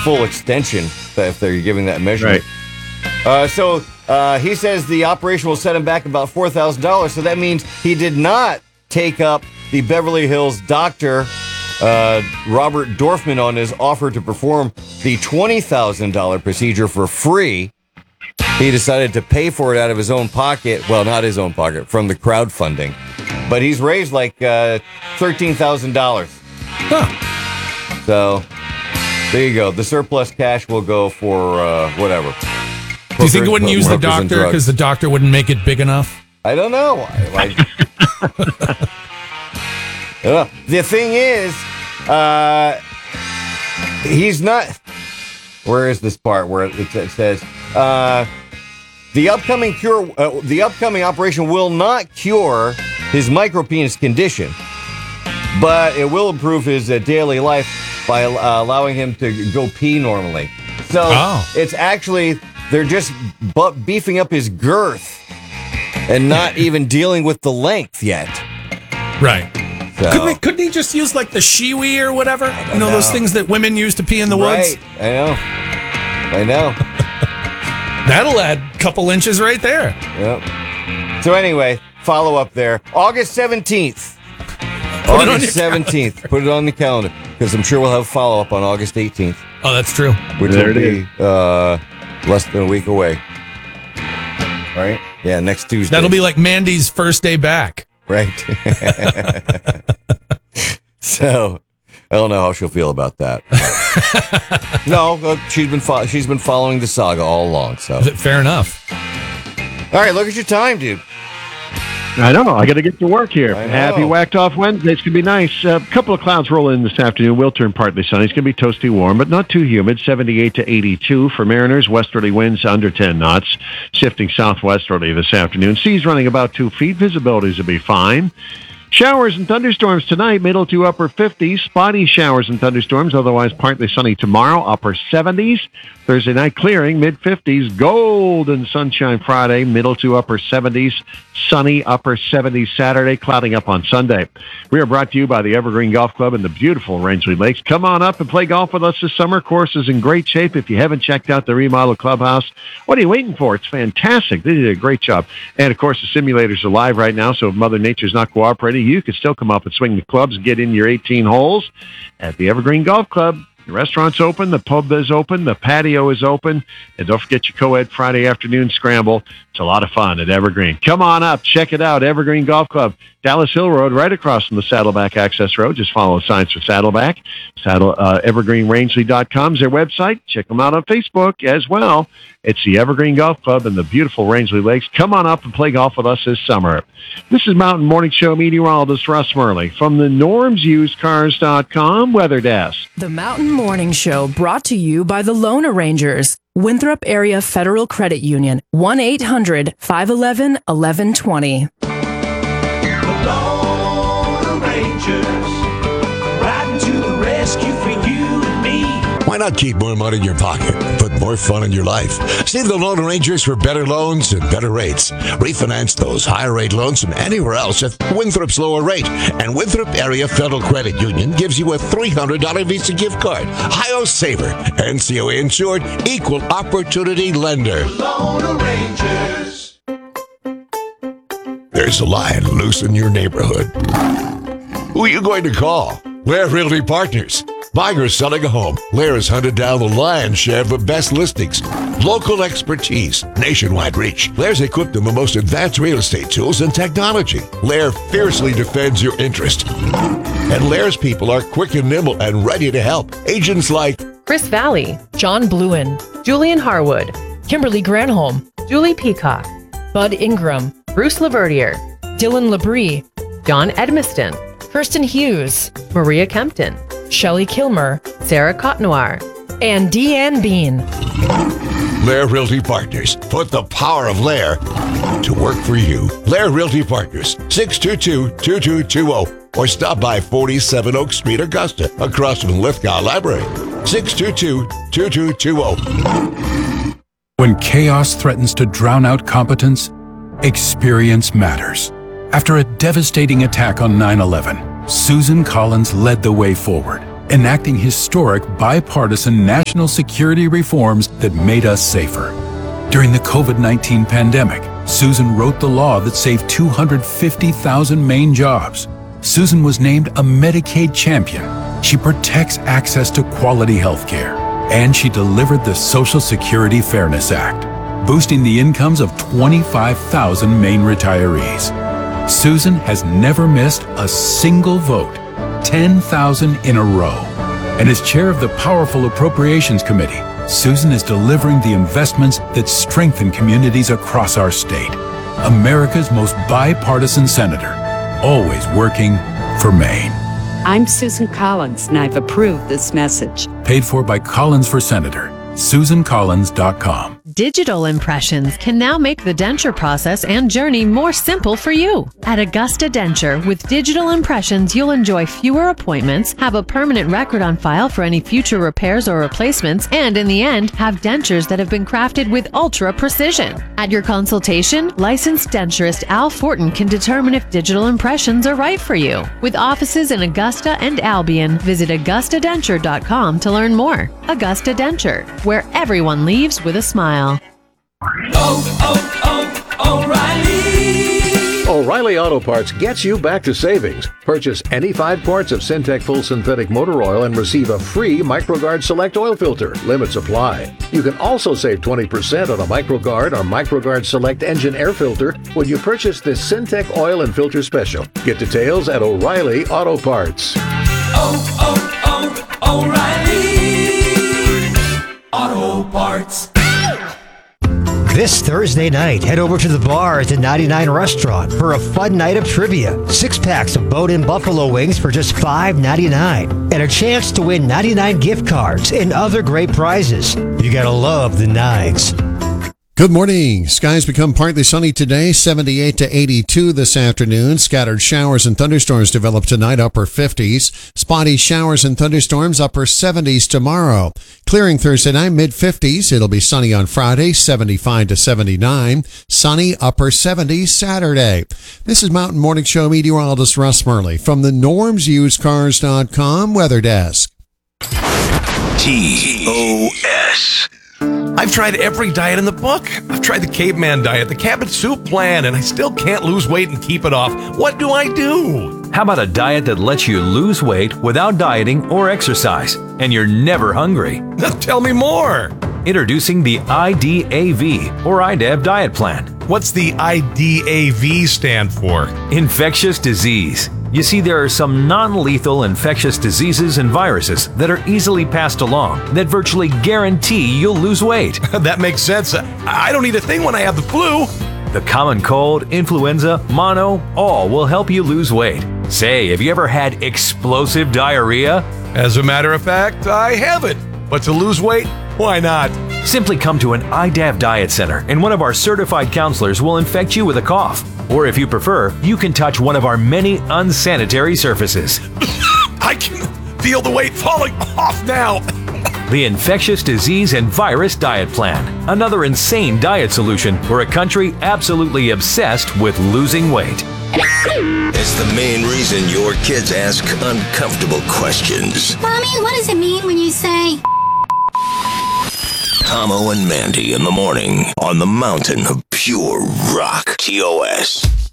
full extension if they're giving that measurement. Right. So he says the operation will set him back about $4,000. So that means he did not take up the Beverly Hills doctor, Robert Dorfman, on his offer to perform the $20,000 procedure for free. He decided to pay for it out of his own pocket. Well, not his own pocket, from the crowdfunding. But he's raised like $13,000. Huh. So there you go. The surplus cash will go for whatever. Do you think it wouldn't use the doctor because the doctor wouldn't make it big enough? I don't know. The thing is, he's not. Where is this part where it says the upcoming operation will not cure his micropenis condition, but it will improve his daily life by allowing him to go pee normally. So it's actually, they're just beefing up his girth and not even dealing with the length yet. Right. So. Couldn't he just use like the shiwi or whatever? You know, those things that women use to pee in the woods? Right. I know. That'll add a couple inches right there. Yep. So anyway, follow up there. August 17th. August 17th. Put it on the calendar because I'm sure we'll have follow up on August 18th. Oh, that's true. Which will be less than a week away. Right? Yeah, next Tuesday. That'll be like Mandy's first day back. Right. So, I don't know how she'll feel about that. No, she's been following the saga all along. So fair enough. All right, look at your time, dude. I know. I got to get to work here. Happy Whacked Off Wednesday. It's going to be nice. A couple of clouds roll in this afternoon. Will turn partly sunny. It's going to be toasty warm, but not too humid. 78 to 82 for Mariners. Westerly winds under 10 knots. Shifting southwesterly this afternoon. Seas running about 2 feet. Visibilities will be fine. Showers and thunderstorms tonight, middle to upper 50s. Spotty showers and thunderstorms, otherwise partly sunny tomorrow, upper 70s. Thursday night clearing, mid-50s. Golden sunshine Friday, middle to upper 70s. Sunny, upper 70s Saturday, clouding up on Sunday. We are brought to you by the Evergreen Golf Club in the beautiful Rangeley Lakes. Come on up and play golf with us this summer. Course is in great shape. If you haven't checked out the remodeled clubhouse, what are you waiting for? It's fantastic. They did a great job. And, of course, the simulators are live right now, so if Mother Nature's not cooperating, you can still come up and swing the clubs and get in your 18 holes at the Evergreen Golf Club. The restaurant's open, the pub is open, the patio is open, and don't forget your co-ed Friday afternoon scramble. It's a lot of fun at Evergreen. Come on up, check it out, Evergreen Golf Club, Dallas Hill Road, right across from the Saddleback Access Road. Just follow the signs for Saddleback. EvergreenRangeley.com is their website. Check them out on Facebook as well. It's the Evergreen Golf Club in the beautiful Rangeley Lakes. Come on up and play golf with us this summer. This is Mountain Morning Show meteorologist Russ Murley from the NormsUsedCars.com Weather Desk. The Mountain Morning Show brought to you by the Loan Arrangers, Winthrop Area Federal Credit Union, 1-800-511-1120. The Loan Arrangers, riding to the rescue for you and me. Why not keep more money in your pocket? Put more fun in your life. See the Loan Arrangers for better loans and better rates. Refinance those higher rate loans from anywhere else at Winthrop's lower rate. And Winthrop Area Federal Credit Union gives you a $300 Visa gift card. Hi-Yo Saver. NCOA insured, equal opportunity lender. Loan Arrangers. There's a lion loose in your neighborhood. Who are you going to call? Lair Realty Partners. Buying or selling a home, Lair has hunted down the lion's share of the best listings. Local expertise, nationwide reach. Lair's equipped them with the most advanced real estate tools and technology. Lair fiercely defends your interest. And Lair's people are quick and nimble and ready to help. Agents like Chris Valley, John Bluen, Julian Harwood, Kimberly Granholm, Julie Peacock, Bud Ingram, Bruce Laverdier, Dylan Labrie, John Edmiston, Kirsten Hughes, Maria Kempton, Shelley Kilmer, Sarah Cotnoir, and Deanne Bean. Lair Realty Partners. Put the power of Lair to work for you. Lair Realty Partners, 622-2220. Or stop by 47 Oak Street, Augusta, across from Lithgow Library. 622-2220. When chaos threatens to drown out competence, experience matters. After a devastating attack on 9/11, Susan Collins led the way forward, enacting historic bipartisan national security reforms that made us safer. During the COVID-19 pandemic, Susan wrote the law that saved 250,000 Maine jobs. Susan was named a Medicaid champion. She protects access to quality health care. And she delivered the Social Security Fairness Act, boosting the incomes of 25,000 Maine retirees. Susan has never missed a single vote, 10,000 in a row. And as chair of the powerful Appropriations Committee, Susan is delivering the investments that strengthen communities across our state. America's most bipartisan senator, always working for Maine. I'm Susan Collins, and I've approved this message. Paid for by Collins for Senator. SusanCollins.com. Digital impressions can now make the denture process and journey more simple for you. At Augusta Denture, with digital impressions, you'll enjoy fewer appointments, have a permanent record on file for any future repairs or replacements, and in the end, have dentures that have been crafted with ultra precision. At your consultation, licensed denturist Al Fortin can determine if digital impressions are right for you. With offices in Augusta and Albion, visit AugustaDenture.com to learn more. Augusta Denture, where everyone leaves with a smile. O'Reilly Auto Parts gets you back to savings. Purchase any 5 quarts of Syntec Full Synthetic Motor Oil and receive a free MicroGuard Select Oil Filter. Limits apply. You can also save 20% on a MicroGuard or MicroGuard Select Engine Air Filter when you purchase this Syntec Oil and Filter Special. Get details at O'Reilly Auto Parts. O'Reilly Auto Parts. This Thursday night, head over to the bar at the 99 Restaurant for a fun night of trivia. 6-packs of bone-in buffalo wings for just $5.99. And a chance to win 99 gift cards and other great prizes. You gotta love the nines. Good morning. Skies become partly sunny today, 78 to 82 this afternoon. Scattered showers and thunderstorms develop tonight, upper 50s. Spotty showers and thunderstorms, upper 70s tomorrow. Clearing Thursday night, mid-50s. It'll be sunny on Friday, 75 to 79. Sunny, upper 70s Saturday. This is Mountain Morning Show meteorologist Russ Murley from the NormsUsedCars.com Weather Desk. TOS. I've tried every diet in the book. I've tried the caveman diet, the cabbage soup plan, and I still can't lose weight and keep it off. What do I do? How about a diet that lets you lose weight without dieting or exercise, and you're never hungry? Tell me more. Introducing the IDAV, or IDAV diet plan. What's the IDAV stand for? Infectious disease. You see, there are some non-lethal infectious diseases and viruses that are easily passed along that virtually guarantee you'll lose weight. That makes sense. I don't need a thing when I have the flu. The common cold, influenza, mono, all will help you lose weight. Say, have you ever had explosive diarrhea? As a matter of fact, I haven't. But to lose weight, why not? Simply come to an IDAV Diet Center and one of our certified counselors will infect you with a cough. Or if you prefer, you can touch one of our many unsanitary surfaces. I can feel the weight falling off now. The Infectious Disease and Virus Diet Plan. Another insane diet solution for a country absolutely obsessed with losing weight. It's the main reason your kids ask uncomfortable questions. Mommy, what does it mean when you say... Tomo and Mandy in the morning on the mountain of pure rock. TOS.